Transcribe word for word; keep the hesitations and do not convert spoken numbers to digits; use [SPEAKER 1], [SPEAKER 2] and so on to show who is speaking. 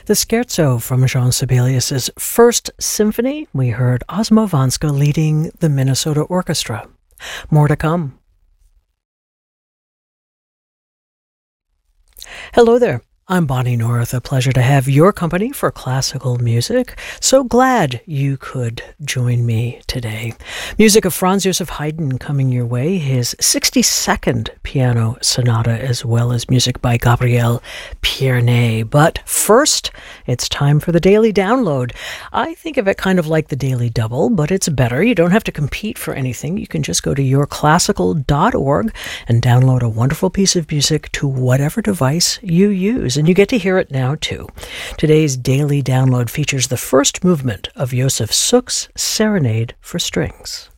[SPEAKER 1] The scherzo from Jean Sibelius's First Symphony. We heard Osmo Vanska leading the Minnesota Orchestra. More to come. Hello there. I'm Bonnie North. A pleasure to have your company for classical music. So glad you could join me today. Music of Franz Joseph Haydn coming your way, his sixty-second piano sonata, as well as music by Gabriel Pierné. But first, it's time for the Daily Download. I think of it kind of like the Daily Double, but it's better. You don't have to compete for anything. You can just go to your classical dot org and download a wonderful piece of music to whatever device you use. And you get to hear it now, too. Today's Daily Download features the first movement of Josef Suk's Serenade for Strings.